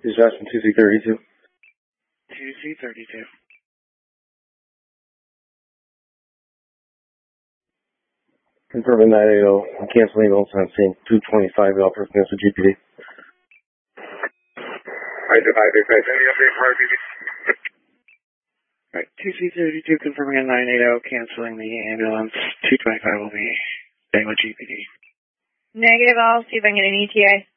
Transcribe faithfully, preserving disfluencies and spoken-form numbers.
Dispatch from two C thirty-two. two C thirty-two. Confirming nine eighty, I'm canceling those on scene two twenty-five Alpha Cancel G P D. Alright, any update for R P D? Alright, two C thirty-two confirming a nine eighty, canceling the ambulance. two twenty-five will be staying with G P D. Negative, I'll see if I can get an E T A.